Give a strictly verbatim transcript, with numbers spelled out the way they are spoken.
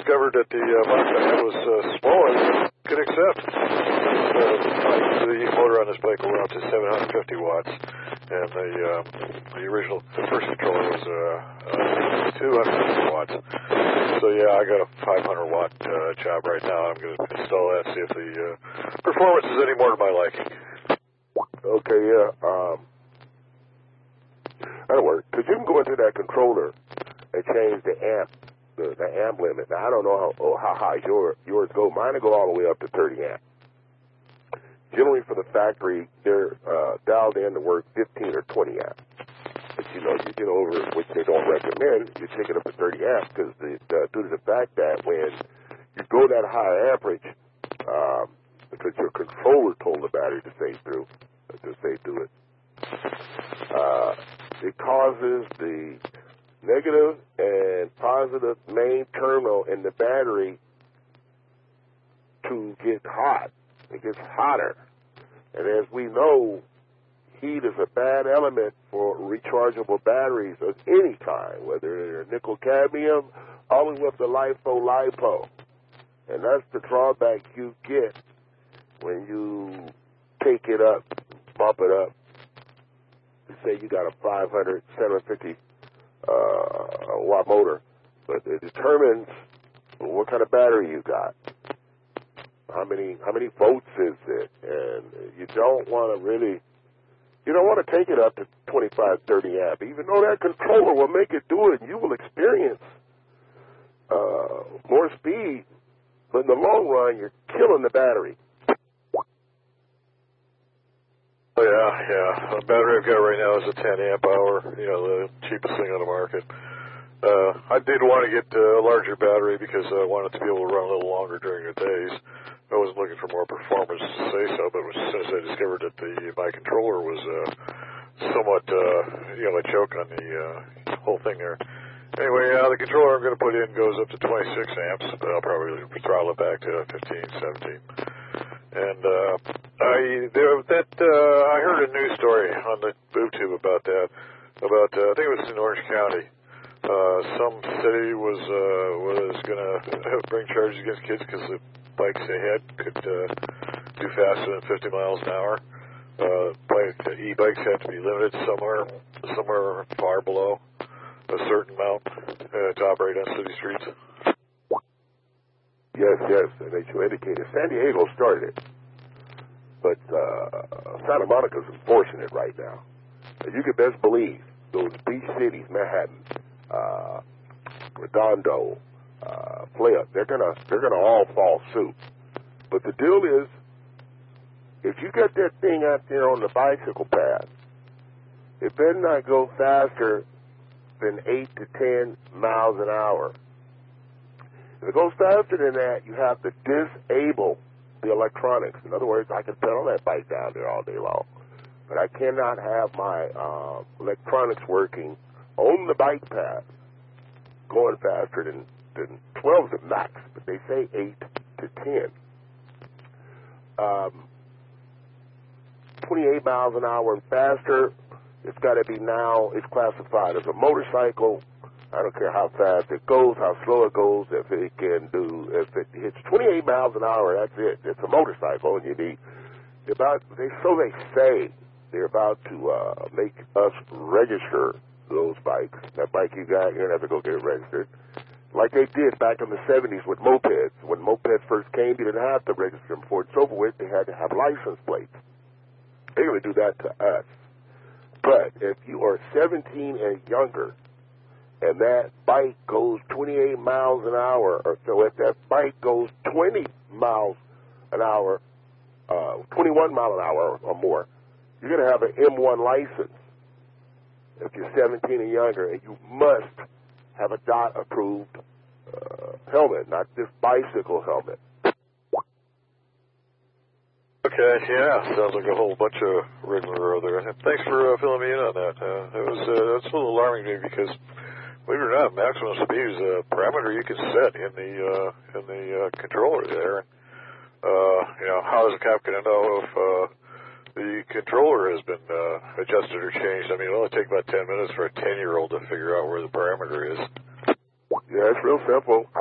discovered that the uh, box I had was uh, small as I could accept. Uh, the motor on this bike will run up to seven hundred fifty watts, and the um, the original, the first controller was uh, uh, two hundred fifty watts. So yeah, I got a five hundred watt uh, job right now. I'm going to install that, see if the uh, performance is any more to my liking. Okay, yeah. Um, that'll work. Because you can go into that controller and change the amp, the, the amp limit. Now, I don't know how, oh, how high your, yours go. Mine will go all the way up to thirty amp. Generally, for the factory, they're uh, dialed in to work fifteen or twenty amp. But, you know, you get over, which they don't recommend, you take it up to thirty amp because the, uh, due to the fact that when you go that high amperage, um, because your controller told the battery to stay through, to stay through it, uh, it causes the negative and positive main terminal in the battery to get hot. It gets hotter. And as we know, heat is a bad element for rechargeable batteries of any kind, whether they're nickel cadmium, all the way up to LiPo LiPo. And that's the drawback you get when you take it up, bump it up. Say you got a five hundred, seven hundred fifty uh, watt motor, but it determines what kind of battery you got. How many how many volts is it? And you don't want to really, you don't want to take it up to twenty-five, thirty amp, even though that controller will make it do it, and you will experience uh, more speed, but in the long run, you're killing the battery. Oh, yeah, yeah. The battery I've got right now is a ten amp hour, you know, the cheapest thing on the market. Uh, I did want to get uh, a larger battery because I wanted to be able to run a little longer during the days. I wasn't looking for more performance to say so, but as soon as I discovered that the my controller was uh, somewhat, uh, you know, a joke on the uh, whole thing there. Anyway, uh, the controller I'm going to put in goes up to twenty-six amps, but I'll probably throttle it back to fifteen, seventeen. And uh, I there, that uh, I heard a news story on the YouTube about that. About uh, I think it was in Orange County. Uh, some city was uh, was going to bring charges against kids because the bikes they had could uh, do faster than fifty miles an hour. Uh, bike, the e-bikes have to be limited somewhere somewhere far below a certain amount uh, to operate on city streets. Yes, yes, and as you indicated, San Diego started it, but uh, Santa Monica's enforcing it right now. And you can best believe those beach cities, Manhattan, uh, Redondo, uh, Playa, they're gonna they're gonna all fall suit. But the deal is, if you got that thing out there on the bicycle path, it better not go faster than eight to ten miles an hour. If it goes faster than that, you have to disable the electronics. In other words, I can pedal that bike down there all day long, but I cannot have my uh, electronics working on the bike path going faster than, than twelve is the max, but they say eight to ten. Um, twenty-eight miles an hour and faster, it's got to be now, it's classified as a motorcycle. I don't care how fast it goes, how slow it goes, if it can do, if it hits twenty-eight miles an hour, that's it. It's a motorcycle, and you need about, they, so they say, they're about to uh, make us register those bikes. That bike you got, you're going to have to go get it registered. Like they did back in the seventies with mopeds. When mopeds first came, you didn't have to register them. Before it's over with, they had to have license plates. They're going to do that to us. But if you are seventeen and younger, and that bike goes twenty-eight miles an hour, or so if that bike goes twenty miles an hour, uh, twenty-one mile an hour or more, you're going to have an M one license if you're seventeen and younger, and you must have a D O T-approved uh, helmet, not this bicycle helmet. Okay, yeah, sounds like a whole bunch of rigmarole there. Thanks for uh, filling me in on that. Uh, it was uh, that's a little alarming to me because, believe it or not, maximum speed is a parameter you can set in the uh, in the uh, controller there. Uh, you know, how is a cop going to know if uh, the controller has been uh, adjusted or changed? I mean, it'll only take about ten minutes for a ten-year-old to figure out where the parameter is. Yeah, it's real simple.